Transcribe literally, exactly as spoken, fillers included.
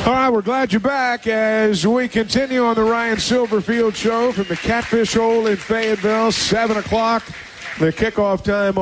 All right, we're glad you're back as we continue on the Ryan Silverfield Show from the Catfish Hole in Fayetteville, seven o'clock, the kickoff time.